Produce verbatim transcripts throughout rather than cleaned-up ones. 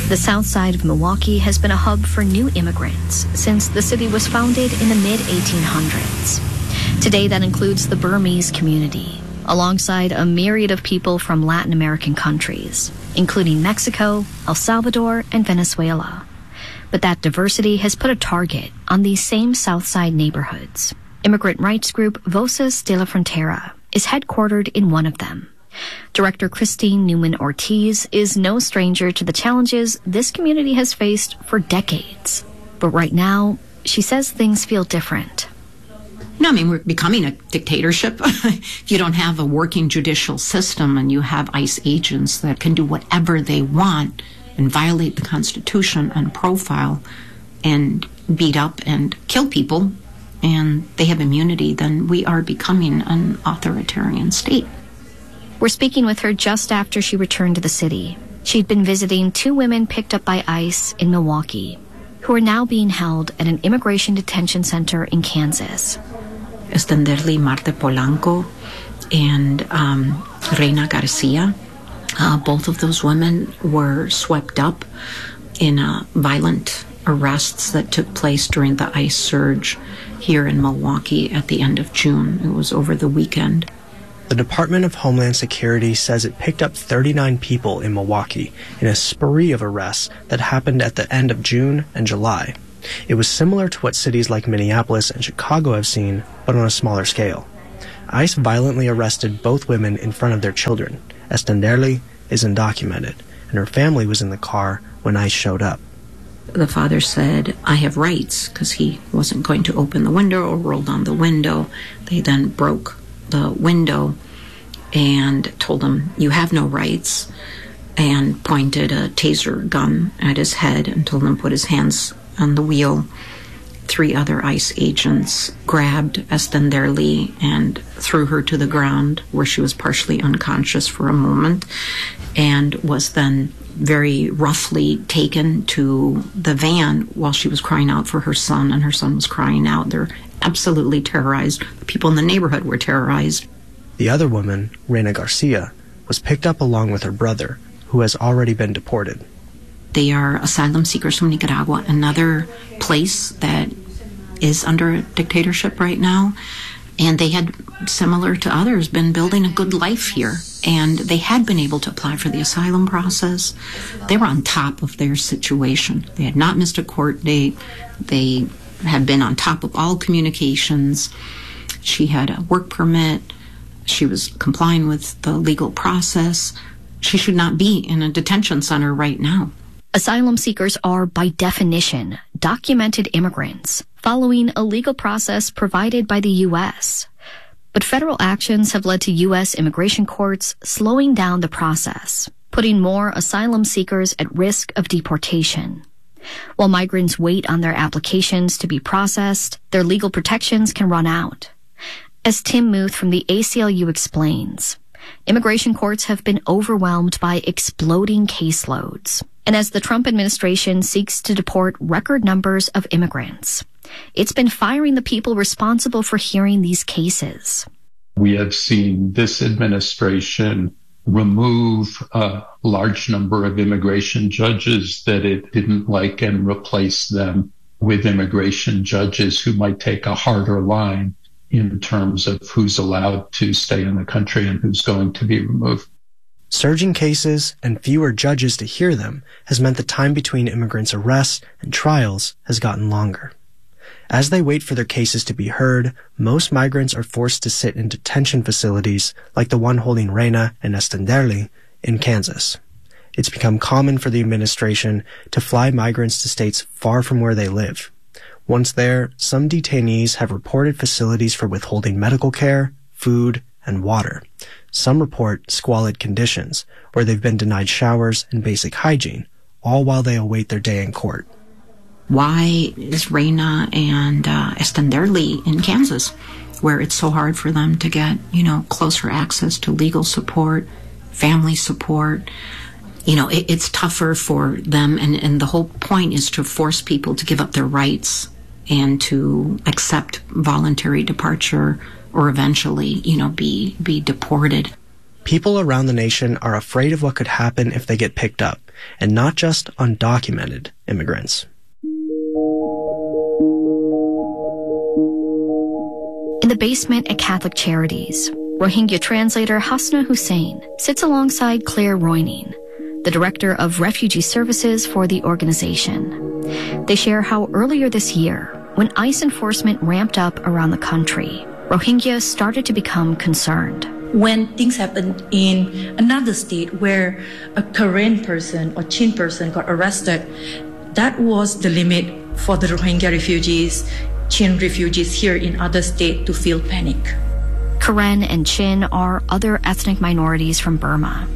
The south side of Milwaukee has been a hub for new immigrants since the city was founded in the mid eighteen hundreds. Today, that includes the Burmese community, alongside a myriad of people from Latin American countries, including Mexico, El Salvador, and Venezuela. But that diversity has put a target on these same south side neighborhoods. Immigrant rights group Voces de la Frontera is headquartered in one of them. Director Christine Newman-Ortiz is no stranger to the challenges this community has faced for decades. But right now, she says things feel different. No, I mean, we're becoming a dictatorship. If you don't have a working judicial system and you have ICE agents that can do whatever they want and violate the Constitution and profile and beat up and kill people, and they have immunity, then we are becoming an authoritarian state. We're speaking with her just after she returned to the city. She'd been visiting two women picked up by ICE in Milwaukee, who are now being held at an immigration detention center in Kansas. Estenderly Marte Polanco and um, Reina Garcia. Uh, both of those women were swept up in uh, violent arrests that took place during the ICE surge here in Milwaukee at the end of June. It was over the weekend. The Department of Homeland Security says it picked up thirty-nine people in Milwaukee in a spree of arrests that happened at the end of June and July. It was similar to what cities like Minneapolis and Chicago have seen, but on a smaller scale. ICE violently arrested both women in front of their children. Estenderly is undocumented, and her family was in the car when ICE showed up. The father said, I have rights, because he wasn't going to open the window or roll down the window. They then broke the window and told him, you have no rights, and pointed a taser gun at his head and told him to put his hands on the wheel. Three other ICE agents grabbed Estenderly and threw her to the ground, where she was partially unconscious for a moment, and was then very roughly taken to the van while she was crying out for her son, and her son was crying out. They're absolutely terrorized. The people in the neighborhood were terrorized. The other woman, Reina Garcia, was picked up along with her brother, who has already been deported. They are asylum seekers from Nicaragua, another place that is under a dictatorship right now. And they had, similar to others, been building a good life here. And they had been able to apply for the asylum process. They were on top of their situation. They had not missed a court date. They had been on top of all communications. She had a work permit. She was complying with the legal process. She should not be in a detention center right now. Asylum seekers are, by definition, documented immigrants, following a legal process provided by the U S. But federal actions have led to U S immigration courts slowing down the process, putting more asylum seekers at risk of deportation. While migrants wait on their applications to be processed, their legal protections can run out. As Tim Muth from the A C L U explains, immigration courts have been overwhelmed by exploding caseloads. And as the Trump administration seeks to deport record numbers of immigrants, it's been firing the people responsible for hearing these cases. We have seen this administration remove a large number of immigration judges that it didn't like and replace them with immigration judges who might take a harder line in terms of who's allowed to stay in the country and who's going to be removed. Surging cases and fewer judges to hear them has meant the time between immigrants' arrests and trials has gotten longer. As they wait for their cases to be heard, most migrants are forced to sit in detention facilities like the one holding Reina and Estenderly in Kansas. It's become common for the administration to fly migrants to states far from where they live. Once there, some detainees have reported facilities for withholding medical care, food, and water. Some report squalid conditions, where they've been denied showers and basic hygiene, all while they await their day in court. Why is Reina and uh, Estenderly in Kansas, where it's so hard for them to get, you know, closer access to legal support, family support? You know, it, it's tougher for them, and, and the whole point is to force people to give up their rights and to accept voluntary departure or eventually, you know, be, be deported. People around the nation are afraid of what could happen if they get picked up, and not just undocumented immigrants. In the basement at Catholic Charities, Rohingya translator Hasna Hussein sits alongside Claire Royning, the director of refugee services for the organization. They share how earlier this year, when ICE enforcement ramped up around the country, Rohingya started to become concerned. When things happened in another state where a Karen person or Chin person got arrested, that was the limit for the Rohingya refugees, Chin refugees here in other states to feel panic. Karen and Chin are other ethnic minorities from Burma.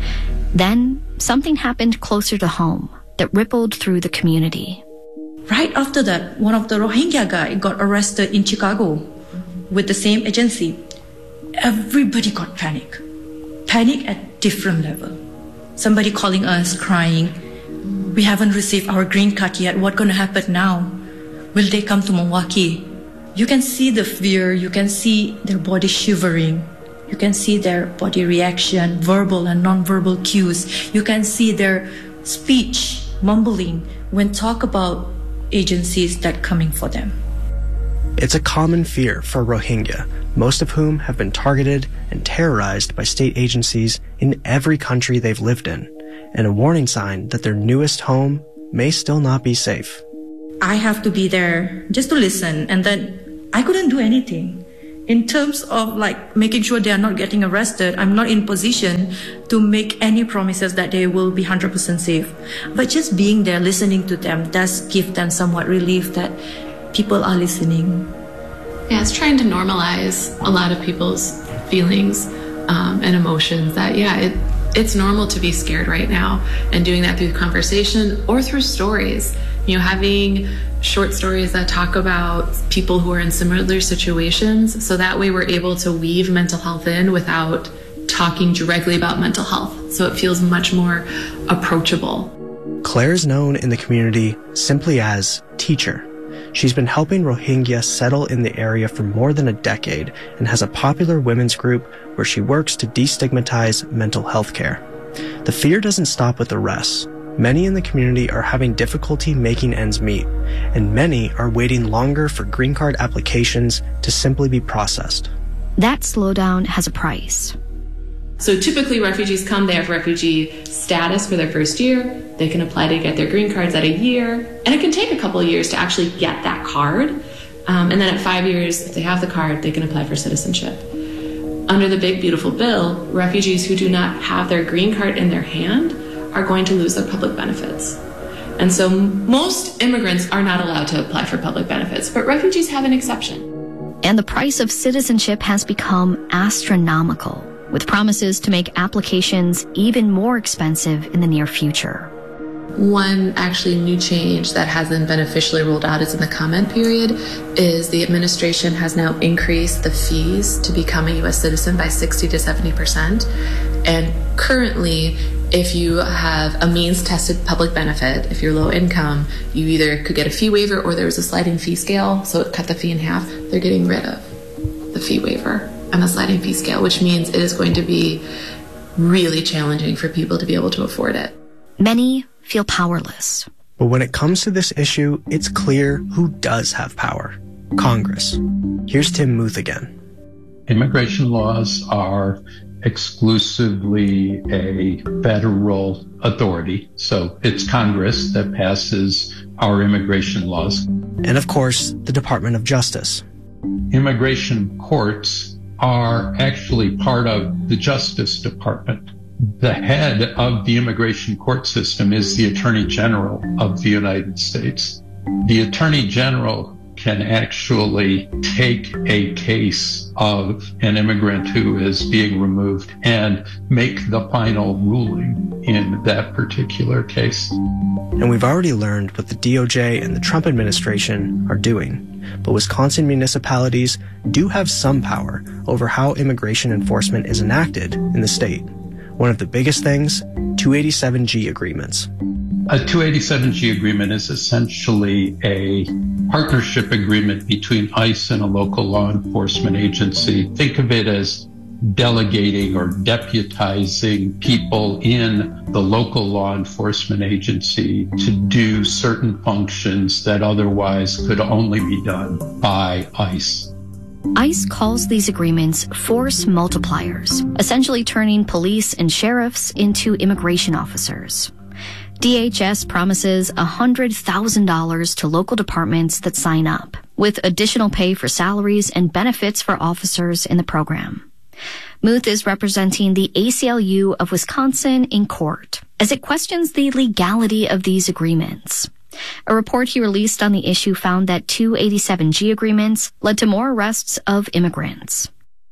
Then, something happened closer to home that rippled through the community. Right after that, one of the Rohingya guy got arrested in Chicago with the same agency. Everybody got panic. Panic at different level. Somebody calling us, crying, "We haven't received our green card yet. What's going to happen now? Will they come to Milwaukee?" You can see the fear. You can see their body shivering. You can see their body reaction, verbal and non-verbal cues. You can see their speech, mumbling, when talk about agencies that coming for them. It's a common fear for Rohingya, most of whom have been targeted and terrorized by state agencies in every country they've lived in, and a warning sign that their newest home may still not be safe. I have to be there just to listen, and then I couldn't do anything. In terms of like making sure they are not getting arrested, I'm not in position to make any promises that they will be one hundred percent safe. But just being there, listening to them, does give them somewhat relief that people are listening. Yeah, it's trying to normalize a lot of people's feelings um, and emotions that, yeah, it, it's normal to be scared right now, and doing that through conversation or through stories. You know, having short stories that talk about people who are in similar situations, so that way we're able to weave mental health in without talking directly about mental health, so it feels much more approachable. Claire is known in the community simply as Teacher. She's been helping Rohingya settle in the area for more than a decade and has a popular women's group where she works to destigmatize mental health care. The fear doesn't stop with arrests. Many in the community are having difficulty making ends meet, and many are waiting longer for green card applications to simply be processed. That slowdown has a price. So typically refugees come, they have refugee status for their first year, they can apply to get their green cards at a year, and it can take a couple of years to actually get that card. Um, and then at five years, if they have the card, they can apply for citizenship. Under the Big Beautiful Bill, refugees who do not have their green card in their hand are going to lose their public benefits. And so most immigrants are not allowed to apply for public benefits, but refugees have an exception. And the price of citizenship has become astronomical, with promises to make applications even more expensive in the near future. One actually new change that hasn't been officially rolled out is in the comment period is the administration has now increased the fees to become a U S citizen by sixty to seventy percent. And currently, if you have a means-tested public benefit, if you're low income, you either could get a fee waiver or there's a sliding fee scale, so it cut the fee in half. They're getting rid of the fee waiver and the sliding fee scale, which means it is going to be really challenging for people to be able to afford it. Many feel powerless. But when it comes to this issue, it's clear who does have power. Congress. Here's Tim Muth again. Immigration laws are exclusively a federal authority. So it's Congress that passes our immigration laws. And of course, the Department of Justice. Immigration courts are actually part of the Justice Department. The head of the immigration court system is the Attorney General of the United States. The Attorney General can actually take a case of an immigrant who is being removed and make the final ruling in that particular case. And we've already learned what the D O J and the Trump administration are doing. But Wisconsin municipalities do have some power over how immigration enforcement is enacted in the state. One of the biggest things, two eighty-seven G agreements. A two eighty-seven G agreement is essentially a partnership agreement between ICE and a local law enforcement agency. Think of it as delegating or deputizing people in the local law enforcement agency to do certain functions that otherwise could only be done by ICE. ICE calls these agreements force multipliers, essentially turning police and sheriffs into immigration officers. D H S promises one hundred thousand dollars to local departments that sign up, with additional pay for salaries and benefits for officers in the program. Muth is representing the A C L U of Wisconsin in court as it questions the legality of these agreements. A report he released on the issue found that two eighty-seven G agreements led to more arrests of immigrants.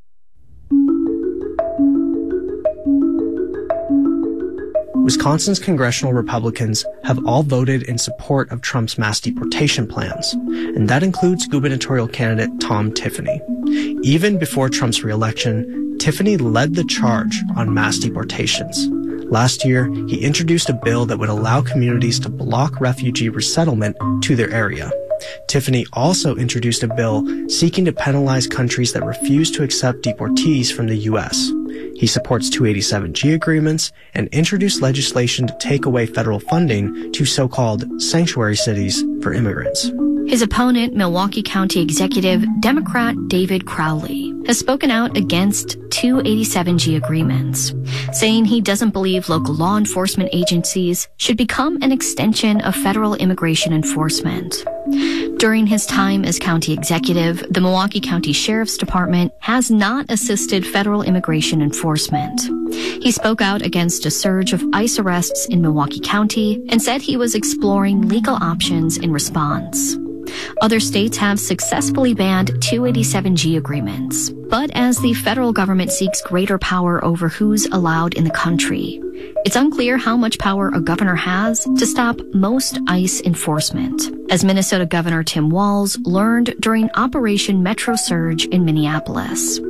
Wisconsin's congressional Republicans have all voted in support of Trump's mass deportation plans, and that includes gubernatorial candidate Tom Tiffany. Even before Trump's reelection, Tiffany led the charge on mass deportations. Last year, he introduced a bill that would allow communities to block refugee resettlement to their area. Tiffany also introduced a bill seeking to penalize countries that refuse to accept deportees from the U S. He supports two eighty-seven G agreements and introduced legislation to take away federal funding to so-called sanctuary cities for immigrants. His opponent, Milwaukee County Executive Democrat David Crowley, has spoken out against two eighty-seven G agreements, saying he doesn't believe local law enforcement agencies should become an extension of federal immigration enforcement. During his time as county executive, the Milwaukee County Sheriff's Department has not assisted federal immigration enforcement. He spoke out against a surge of ICE arrests in Milwaukee County and said he was exploring legal options in response. Other states have successfully banned two eighty-seven G agreements. But as the federal government seeks greater power over who's allowed in the country, it's unclear how much power a governor has to stop most ICE enforcement, as Minnesota Governor Tim Walz learned during Operation Metro Surge in Minneapolis.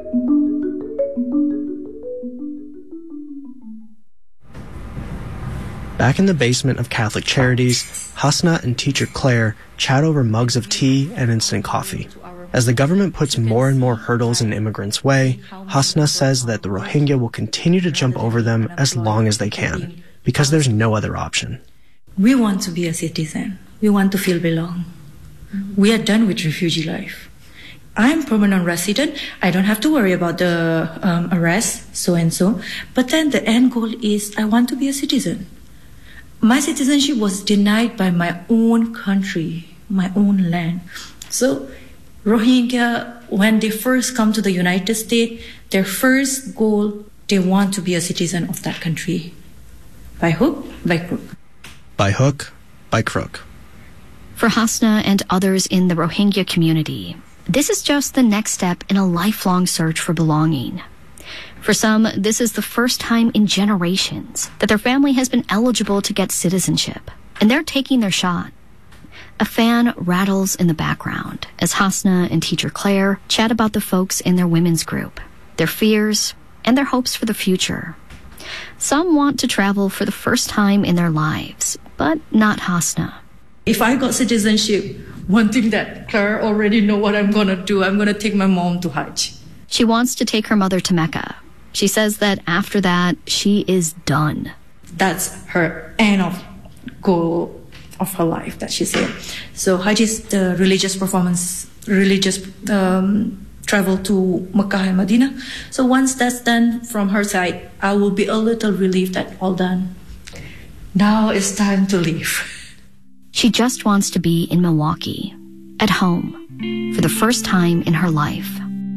Back in the basement of Catholic Charities, Hasna and teacher Claire chat over mugs of tea and instant coffee. As the government puts more and more hurdles in immigrants' way, Hasna says that the Rohingya will continue to jump over them as long as they can, because there's no other option. We want to be a citizen. We want to feel belong. We are done with refugee life. I'm permanent resident. I don't have to worry about the um, arrest, so and so. But then the end goal is I want to be a citizen. My citizenship was denied by my own country, my own land. So Rohingya, when they first come to the United States, their first goal, they want to be a citizen of that country. By hook, by crook. By hook, by crook. For Hasna and others in the Rohingya community, this is just the next step in a lifelong search for belonging. For some, this is the first time in generations that their family has been eligible to get citizenship, and they're taking their shot. A fan rattles in the background as Hasna and teacher Claire chat about the folks in their women's group, their fears, and their hopes for the future. Some want to travel for the first time in their lives, but not Hasna. If I got citizenship, one thing that Claire already know what I'm going to do, I'm going to take my mom to Hajj. She wants to take her mother to Mecca. She says that after that, she is done. That's her end of goal of her life, that she said. So Hajj is the religious performance, religious um, travel to Mecca and Medina. So once that's done from her side, I will be a little relieved that all done. Now it's time to leave. She just wants to be in Milwaukee, at home, for the first time in her life.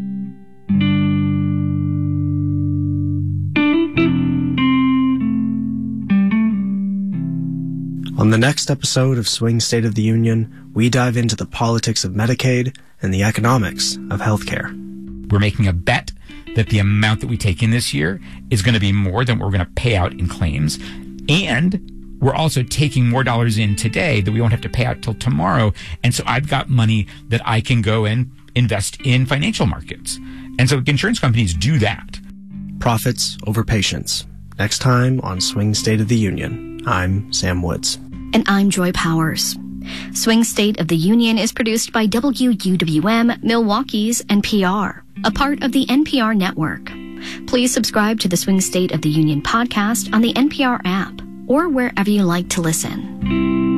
On the next episode of Swing State of the Union, we dive into the politics of Medicaid and the economics of healthcare. We're making a bet that the amount that we take in this year is going to be more than what we're going to pay out in claims. And we're also taking more dollars in today that we won't have to pay out till tomorrow. And so I've got money that I can go and invest in financial markets. And so insurance companies do that. Profits over patience. Next time on Swing State of the Union. I'm Sam Woods. And I'm Joy Powers. Swing State of the Union is produced by W U W M, Milwaukee's N P R. a part of the N P R network. Please subscribe to the Swing State of the Union podcast on the N P R app or wherever you like to listen.